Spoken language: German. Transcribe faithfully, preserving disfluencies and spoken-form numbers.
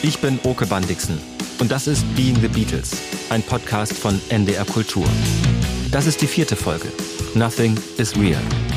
Ich bin Oke Bandixen und das ist Being the Beatles, ein Podcast von N D R Kultur. Das ist die vierte Folge. Nothing is real.